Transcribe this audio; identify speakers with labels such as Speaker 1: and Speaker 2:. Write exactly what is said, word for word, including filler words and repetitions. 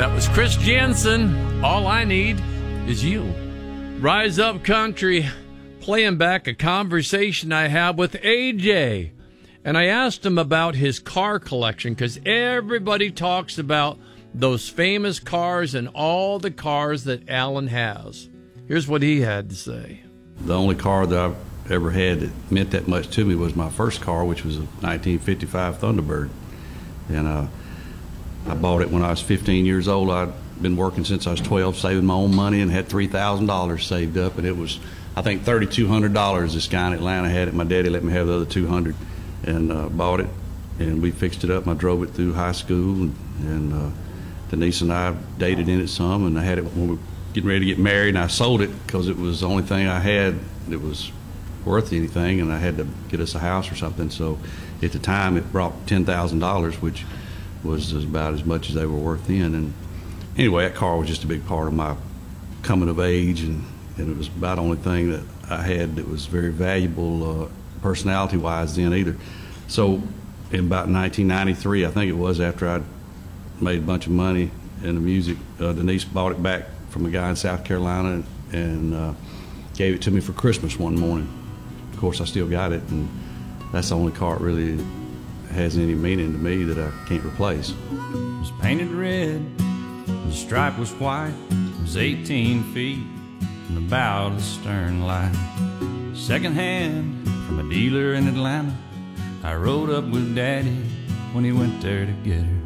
Speaker 1: That was Chris Jensen. All I Need Is You. Rise Up Country, playing back a conversation I had with A J. And I asked him about his car collection because everybody talks about those famous cars and all the cars that Alan has. Here's what he had to say.
Speaker 2: The only car that I've ever had that meant that much to me was my first car, which was a nineteen fifty-five Thunderbird. And uh, I bought it when I was fifteen years old. I'd been working since I was twelve, saving my own money, and had three thousand dollars saved up. And it was, I think, three thousand two hundred dollars this guy in Atlanta had it. My daddy let me have the other two hundred dollars, and uh, bought it. And we fixed it up, and I drove it through high school. And, and uh, Denise and I dated in it some, and I had it when we were getting ready to get married, and I sold it because it was the only thing I had that was worth anything, and I had to get us a house or something. So at the time, it brought ten thousand dollars, which was about as much as they were worth then. And anyway, that car was just a big part of my coming of age, and, and it was about the only thing that I had that was very valuable uh, personality-wise then either. So in about nineteen ninety-three, I think it was, after I'd made a bunch of money in the music, uh, Denise bought it back from a guy in South Carolina and, and uh, gave it to me for Christmas one morning. Of course, I still got it, and that's the only car it really has any meaning to me that I can't replace.
Speaker 3: It was painted red, the stripe was white, it was eighteen feet from the bow to the stern light. Second hand from a dealer in Atlanta, I rode up with Daddy when he went there to get her.